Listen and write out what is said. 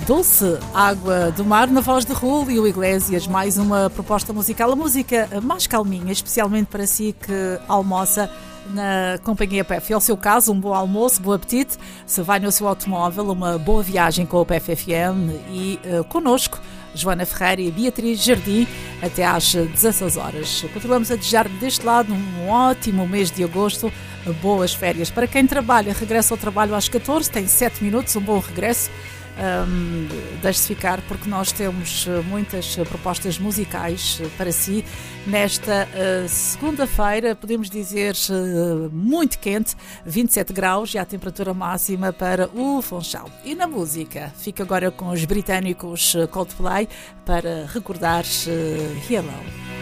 Doce, Água do Mar, na voz de Julio Iglesias, mais uma proposta musical, a música mais calminha, especialmente para si que almoça na companhia PEF. É o seu caso, um bom almoço, bom apetite, se vai no seu automóvel, uma boa viagem com o PEF FM e connosco, Joana Ferreira e Beatriz Jardim, até às 16 horas. Continuamos a desejar deste lado um ótimo mês de agosto, boas férias. Para quem trabalha, regressa ao trabalho às 14, tem 7 minutos, um bom regresso. Deixe-se ficar porque nós temos muitas propostas musicais para si nesta segunda-feira, podemos dizer muito quente, 27 graus e a temperatura máxima para o Funchal. E na música, fica agora com os britânicos Coldplay para recordar Hello.